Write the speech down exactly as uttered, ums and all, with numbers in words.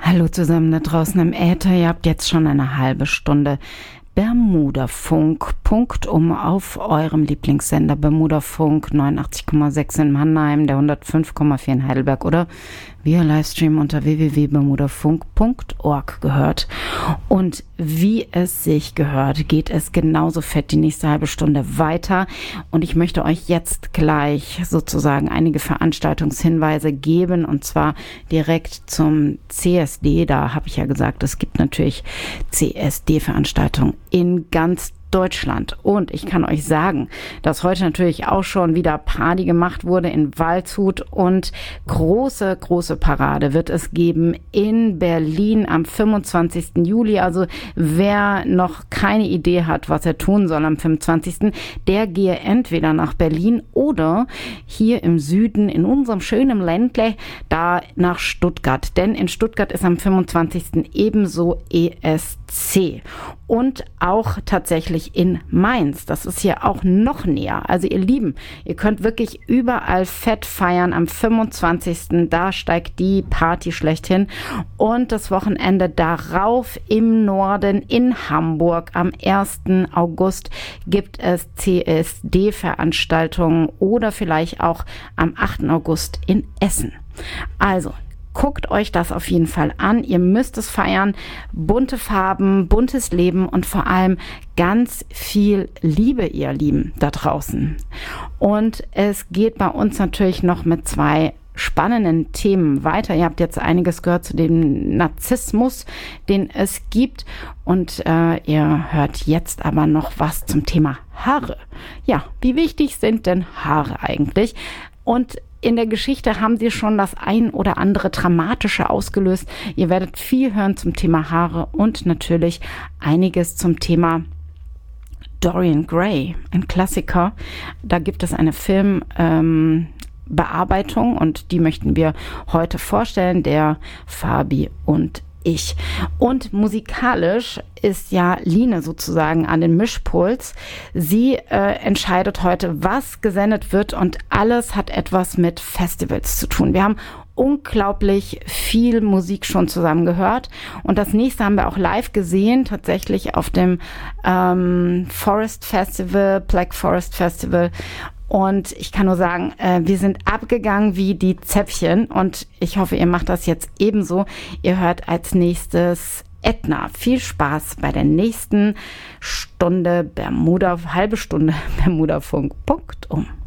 Hallo zusammen da draußen im Äther. Ihr habt jetzt schon eine halbe Stunde Bermudafunk, Punkt um auf eurem Lieblingssender Bermudafunk neunundachtzig Komma sechs in Mannheim, der hundertfünf Komma vier in Heidelberg oder via Livestream unter w w w punkt bermudafunk punkt org gehört. Und wie es sich gehört, geht es genauso fett die nächste halbe Stunde weiter. Und ich möchte euch jetzt gleich sozusagen einige Veranstaltungshinweise geben, und zwar direkt zum C S D. Da habe ich ja gesagt, es gibt natürlich C S D-Veranstaltungen in ganz Deutschland. Und ich kann euch sagen, dass heute natürlich auch schon wieder Party gemacht wurde in Waldshut, und große, große Parade wird es geben in Berlin am fünfundzwanzigsten Juli. Also wer noch keine Idee hat, was er tun soll am fünfundzwanzigsten, der gehe entweder nach Berlin oder hier im Süden in unserem schönen Ländle da nach Stuttgart. Denn in Stuttgart ist am fünfundzwanzigsten ebenso E S C. Und auch tatsächlich in Mainz. Das ist hier auch noch näher. Also ihr Lieben, ihr könnt wirklich überall fett feiern am fünfundzwanzigsten. Da steigt die Party schlechthin. Und das Wochenende darauf im Norden in Hamburg am ersten August gibt es C S D-Veranstaltungen oder vielleicht auch am achten August in Essen. Also, guckt euch das auf jeden Fall an. Ihr müsst es feiern. Bunte Farben, buntes Leben und vor allem ganz viel Liebe, ihr Lieben, da draußen. Und es geht bei uns natürlich noch mit zwei spannenden Themen weiter. Ihr habt jetzt einiges gehört zu dem Narzissmus, den es gibt. Und äh, ihr hört jetzt aber noch was zum Thema Haare. Ja, wie wichtig sind denn Haare eigentlich? Und in der Geschichte haben sie schon das ein oder andere Dramatische ausgelöst. Ihr werdet viel hören zum Thema Haare und natürlich einiges zum Thema Dorian Gray, ein Klassiker. Da gibt es eine Filmbearbeitung ähm, und die möchten wir heute vorstellen, der Fabi und ich. Und musikalisch ist ja Line sozusagen an den Mischpuls. Sie äh, entscheidet heute, was gesendet wird, und alles hat etwas mit Festivals zu tun. Wir haben unglaublich viel Musik schon zusammen gehört, und das nächste haben wir auch live gesehen, tatsächlich auf dem ähm, Forest Festival, Black Forest Festival. Und ich kann nur sagen, äh, wir sind abgegangen wie die Zäpfchen, und ich hoffe, ihr macht das jetzt ebenso. Ihr hört als nächstes Edna. Viel Spaß bei der nächsten Stunde Bermuda, halbe Stunde Bermudafunk. Punkt um.